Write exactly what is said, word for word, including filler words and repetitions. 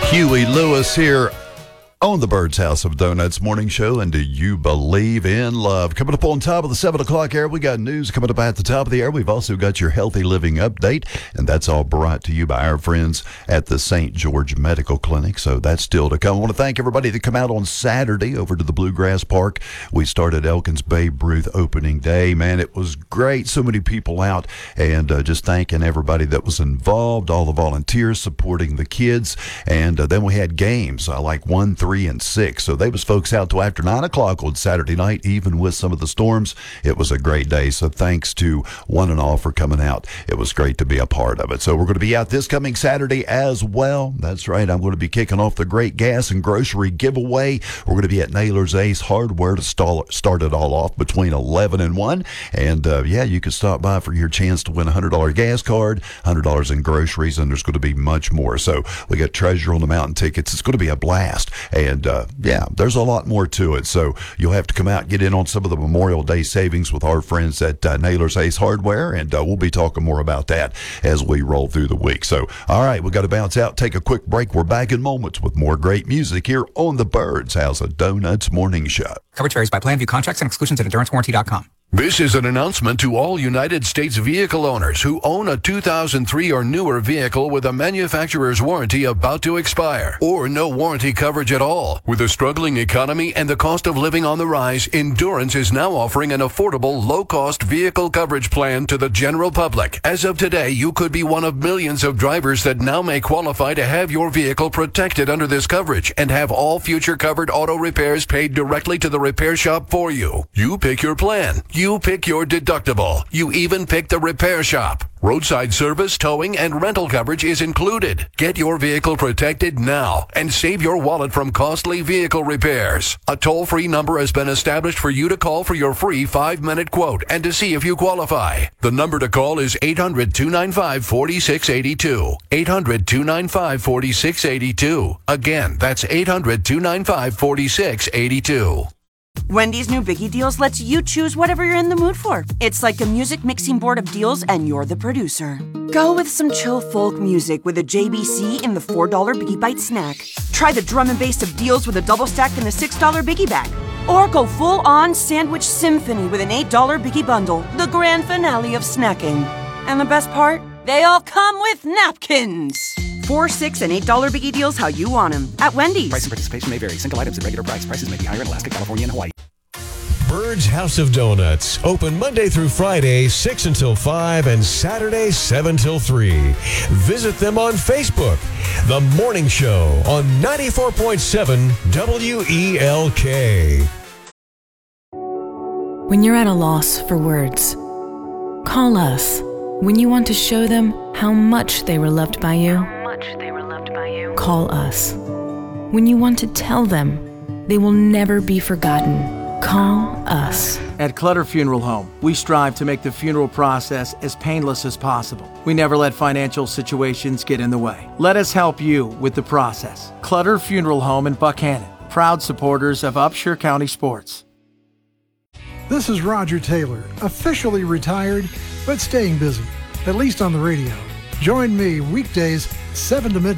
Huey Lewis here on the Bird's House of Donuts morning show. And do you believe in love? Coming up on top of the seven o'clock hour, we got news coming up at the top of the hour. We've also got your healthy living update, and that's all brought to you by our friends at the Saint George Medical Clinic. So that's still to come. I want to thank everybody that come out on Saturday over to the Bluegrass Park. We started Elkins Babe Ruth opening day. Man, it was great. So many people out, and uh, just thanking everybody that was involved, all the volunteers supporting the kids. And uh, then we had games uh, like one, three, and six. So they was folks out till after nine o'clock on Saturday night, even with some of the storms. It was a great day. So thanks to one and all for coming out. It was great to be a part of it. So we're going to be out this coming Saturday as well. That's right. I'm going to be kicking off the great gas and grocery giveaway. We're going to be at Naylor's Ace Hardware to start, start it all off between eleven and one. And uh, yeah, you can stop by for your chance to win a one hundred dollars gas card, one hundred dollars in groceries, and there's going to be much more. So we got Treasure on the Mountain tickets. It's going to be a blast. And uh, yeah, there's a lot more to it. So you'll have to come out and get in on some of the Memorial Day savings with our friends at uh, Naylor's Ace Hardware. And uh, we'll be talking more about that as we roll through the week. So, all right, we got to bounce out, take a quick break. We're back in moments with more great music here on the Bird's House of Donuts morning show. Coverage varies by plan, view contracts and exclusions at endurance warranty dot com. This is an announcement to all United States vehicle owners who own a two thousand three or newer vehicle with a manufacturer's warranty about to expire, or no warranty coverage at all. With a struggling economy and the cost of living on the rise, Endurance is now offering an affordable, low-cost vehicle coverage plan to the general public. As of today, you could be one of millions of drivers that now may qualify to have your vehicle protected under this coverage and have all future covered auto repairs paid directly to the repair shop for you. You pick your plan. You pick your deductible. You even pick the repair shop. Roadside service, towing, and rental coverage is included. Get your vehicle protected now and save your wallet from costly vehicle repairs. A toll-free number has been established for you to call for your free five-minute quote and to see if you qualify. The number to call is eight hundred, two nine five, four six eight two. eight hundred, two nine five, four six eight two. Again, that's eight hundred, two nine five, four six eight two. Wendy's new Biggie Deals lets you choose whatever you're in the mood for. It's like a music mixing board of deals, and you're the producer. Go with some chill folk music with a J B C in the four dollar Biggie Bite snack. Try the drum and bass of deals with a double stack in the six dollar Biggie Bag. Or go full-on sandwich symphony with an eight dollar Biggie Bundle, the grand finale of snacking. And the best part? They all come with napkins. Four, six, and eight dollar Biggie Deals how you want them at Wendy's. Price and participation may vary. Single items at regular price. Prices may be higher in Alaska, California, and Hawaii. Bird's House of Donuts, open Monday through Friday, six until five, and Saturday, seven till three. Visit them on Facebook. The Morning Show on ninety-four point seven W E L K. When you're at a loss for words, call us. When you want to show them how much they were loved by you, call us. When you want to tell them they will never be forgotten, call us. At Clutter Funeral Home, we strive to make the funeral process as painless as possible. We never let financial situations get in the way. Let us help you with the process. Clutter Funeral Home in Buckhannon, proud supporters of Upshur County sports. This is Roger Taylor, officially retired, but staying busy, at least on the radio. Join me weekdays, seven to midnight.